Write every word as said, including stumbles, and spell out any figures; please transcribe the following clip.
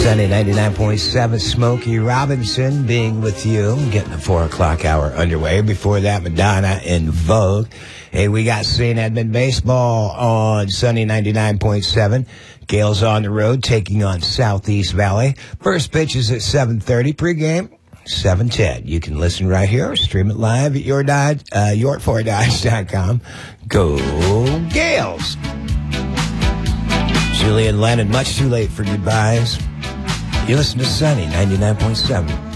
Sunny ninety-nine point seven, Smokey Robinson being with you, getting the four o'clock hour underway. Before that, Madonna in Vogue. Hey, we got Saint Edmund baseball on Sunny ninety-nine point seven. Gales on the road, taking on Southeast Valley. First pitch is at seven thirty. Pregame, seven ten. You can listen right here or stream it live at your Dodge, uh, York four Dodge dot com. Go Gales! Julian Lennon, much too late for goodbyes. You listen to Sunny ninety-nine point seven.